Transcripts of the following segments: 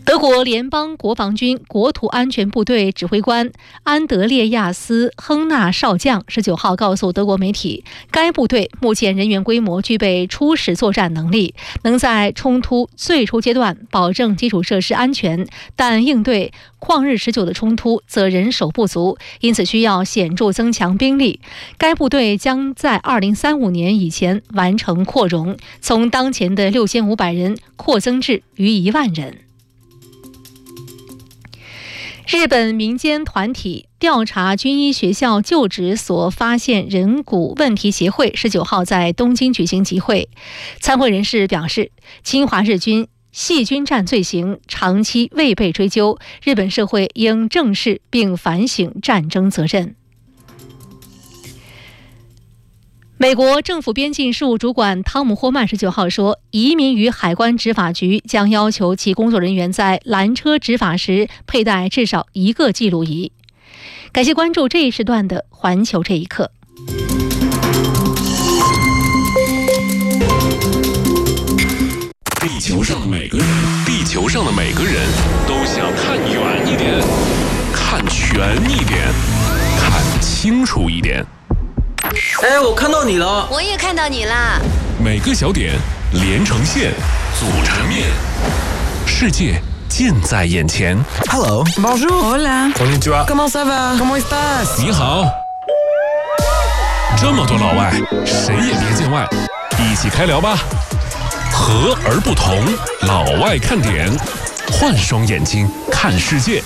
德国联邦国防军国土安全部队指挥官安德烈亚斯·亨纳少将19号告诉德国媒体，该部队目前人员规模具备初始作战能力，能在冲突最初阶段保证基础设施安全，但应对旷日持久的冲突则人手不足，因此需要显著增强兵力。该部队将在2035年以前完成扩容，从当前的6500人扩增至逾1万人。日本民间团体调查军医学校就职所发现人骨问题协会19号在东京举行集会，参会人士表示，侵华日军细菌战罪行长期未被追究，日本社会应正视并反省战争责任。美国政府边境事务主管汤姆·霍曼19号说，移民与海关执法局将要求其工作人员在拦车执法时佩戴至少1个记录仪。感谢关注这一时段的环球这一刻。 地球上的每个人都想看远一点，看全一点，看清楚一点。 哎，我看到你了， 我也看到你啦。 每个小点连成线，组成面，世界近在眼前。 Hello Bonjour Hola Konnichiwa Comment ça va Comment estás 你好。这么多老外，谁也别见外，一起开聊吧。和而不同，老外看点，换双眼睛看世界。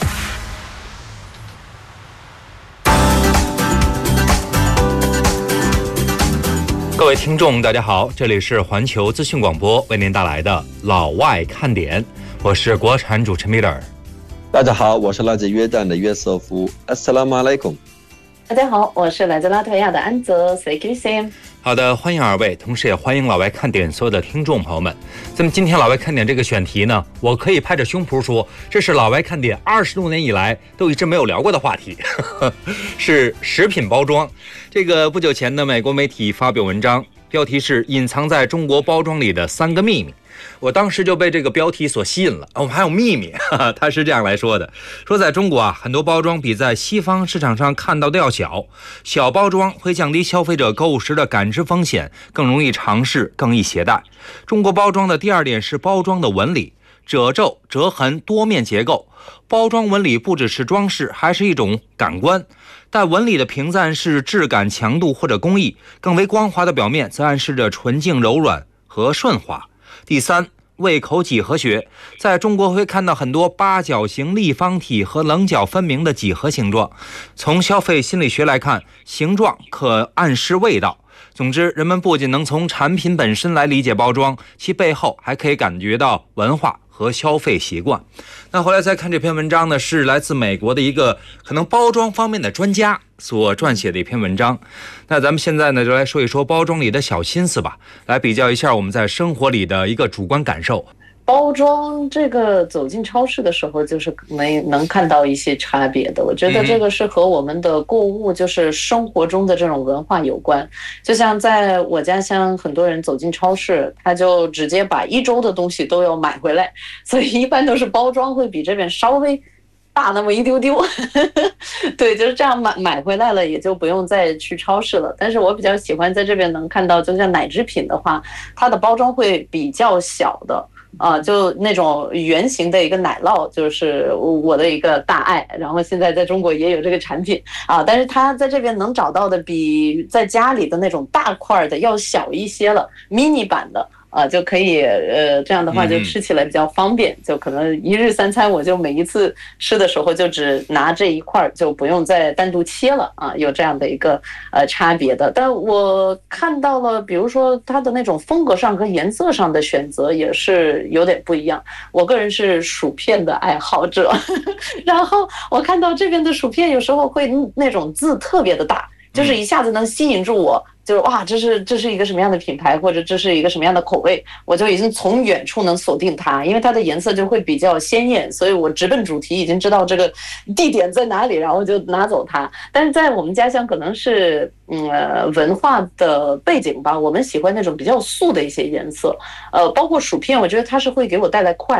各位听众大家好，这里是环球资讯广播为您带来的老外看点，我是国产主持人 Miller。 大家好，我是来自约旦的约瑟夫。 Assalamu alaikum。 大家好，我是来自拉脱维亚的安泽。 Salam。 好的，欢迎二位，同时也欢迎老外看点所有的听众朋友们。咱们今天老外看点这个选题呢，我可以拍着胸脯说，这是老外看点20多年以来都一直没有聊过的话题是食品包装。这个不久前呢，美国媒体发表文章，标题是隐藏在中国包装里的3个秘密。我当时就被这个标题所吸引了。我们还有秘密，他是这样来说的，说在中国啊，很多包装比在西方市场上看到的要小，小包装会降低消费者购物时的感知风险，更容易尝试，更易携带。中国包装的第2点是包装的纹理，褶皱、折痕、多面结构。包装纹理不只是装饰，还是一种感官。带纹理的瓶子暗示质感、强度或者工艺，更为光滑的表面则暗示着纯净、柔软和顺滑。第3，胃口几何学，在中国会看到很多八角形、立方体和棱角分明的几何形状。从消费心理学来看，形状可暗示味道。总之，人们不仅能从产品本身来理解包装，其背后还可以感觉到文化和消费习惯。那后来再看这篇文章呢，是来自美国的一个可能包装方面的专家所撰写的一篇文章。那咱们现在呢，就来说一说包装里的小心思吧，来比较一下我们在生活里的一个主观感受。 包装这个走进超市的时候，就是能看到一些差别的。我觉得这个是和我们的购物，就是生活中的这种文化有关。就像在我家乡，很多人走进超市，他就直接把1周的东西都要买回来，所以一般都是包装会比这边稍微大那么一丢丢对，就是这样买回来了，也就不用再去超市了。但是我比较喜欢在这边能看到，就像奶制品的话，它的包装会比较小的。就那种圆形的一个奶酪，就是我的一个大爱，然后现在在中国也有这个产品但是它在这边能找到的比在家里的那种大块的要小一些了，mini 版的就可以这样的话就吃起来比较方便，就可能1日3餐我就每一次吃的时候就只拿这一块，就不用再单独切了有这样的一个差别的。但我看到了，比如说它的那种风格上和颜色上的选择也是有点不一样。我个人是薯片的爱好者然后我看到这边的薯片有时候会那种字特别的大，就是一下子能吸引住我，就是哇，这是一个什么样的品牌，或者这是一个什么样的口味，我就已经从远处能锁定它，因为它的颜色就会比较鲜艳，所以我直奔主题，已经知道这个地点在哪里，然后就拿走它。但是在我们家乡可能是文化的背景吧，我们喜欢那种比较素的一些颜色，包括薯片，我觉得它是会给我带来快